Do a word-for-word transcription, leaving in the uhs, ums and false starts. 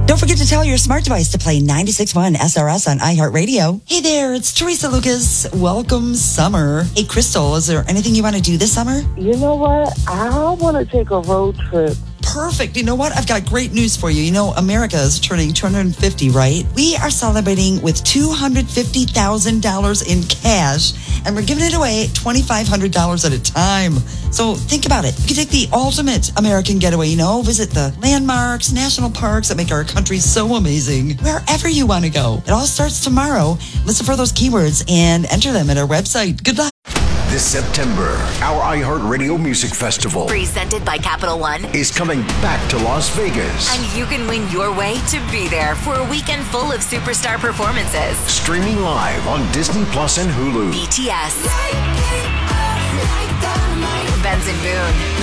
Don't forget to tell your smart device to play ninety-six point one S R S on iHeartRadio. Hey there, it's Teresa Lucas. Welcome summer. Hey, Crystal, is there anything you want to do this summer? You know what? I want to take a road trip. Perfect. You know what? I've got great news for you. You know, America is turning two hundred fifty, right? We are celebrating with two hundred fifty thousand dollars in cash, and we're giving it away twenty-five hundred dollars at a time. So think about it. You can take the ultimate American getaway, you know, visit the landmarks, national parks that make our country so amazing. Wherever you want to go. It all starts tomorrow. Listen for those keywords and enter them at our website. Good luck. This September, our iHeartRadio Music Festival, presented by Capital One, is coming back to Las Vegas. And you can win your way to be there for a weekend full of superstar performances. Streaming live on Disney Plus and Hulu. B T S, Benson Boone,